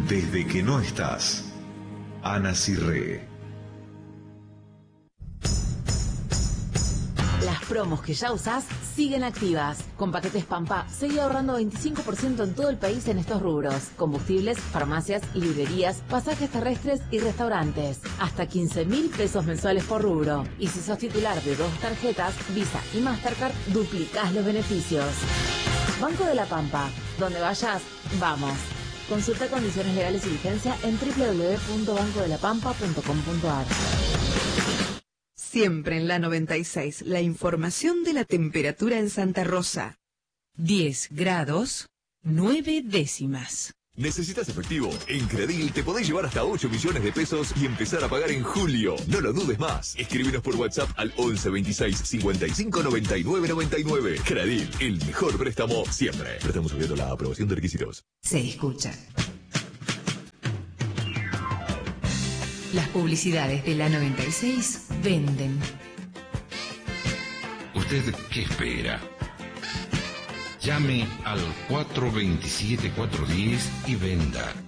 Desde que no estás. Ana Cirré. Las promos que ya usás siguen activas. Con paquetes Pampa, seguí ahorrando 25% en todo el país en estos rubros. Combustibles, farmacias, librerías, pasajes terrestres y restaurantes. Hasta 15.000 pesos mensuales por rubro. Y si sos titular de 2 tarjetas, Visa y Mastercard, duplicás los beneficios. Banco de la Pampa. Donde vayas, vamos. Consulta condiciones legales y vigencia en www.bancodelapampa.com.ar. Siempre en la 96, la información de la temperatura en Santa Rosa. 10 grados, 9 décimas. ¿Necesitas efectivo? En Credil te podés llevar hasta 8 millones de pesos y empezar a pagar en julio. No lo dudes más. Escríbenos por WhatsApp al 11 26 55 99 99. Credil, el mejor préstamo siempre. Estamos subiendo la aprobación de requisitos. Se escucha. Las publicidades de la 96 venden. ¿Usted qué espera? Llame al 427-410 y venda.